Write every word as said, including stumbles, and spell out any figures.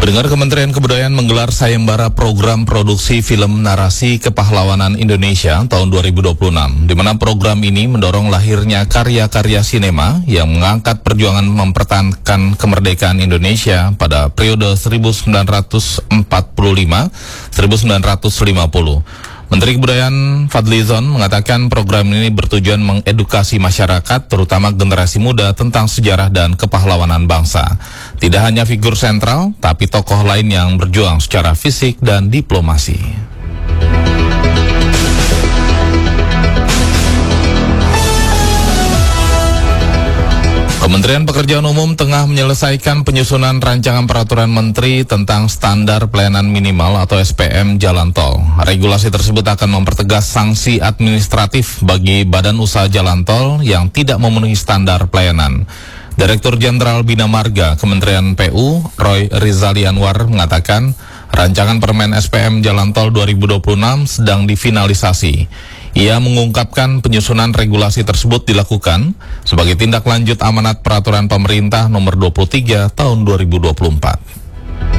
Pendengar, Kementerian Kebudayaan menggelar sayembara program produksi film narasi kepahlawanan Indonesia tahun dua ribu dua puluh enam, di mana program ini mendorong lahirnya karya-karya sinema yang mengangkat perjuangan mempertahankan kemerdekaan Indonesia pada periode seribu sembilan ratus empat puluh lima sampai seribu sembilan ratus lima puluh. Menteri Kebudayaan Fadlizon mengatakan program ini bertujuan mengedukasi masyarakat, terutama generasi muda, tentang sejarah dan kepahlawanan bangsa. Tidak hanya figur sentral, tapi tokoh lain yang berjuang secara fisik dan diplomasi. Kementerian Pekerjaan Umum tengah menyelesaikan penyusunan rancangan peraturan menteri tentang standar pelayanan minimal atau S P M jalan tol. Regulasi tersebut akan mempertegas sanksi administratif bagi badan usaha jalan tol yang tidak memenuhi standar pelayanan. Direktur Jenderal Bina Marga Kementerian P U, Roy Rizali Anwar, mengatakan rancangan Permen S P M Jalan Tol dua ribu dua puluh enam sedang difinalisasi. Ia mengungkapkan penyusunan regulasi tersebut dilakukan sebagai tindak lanjut amanat peraturan pemerintah nomor dua puluh tiga tahun dua ribu dua puluh empat.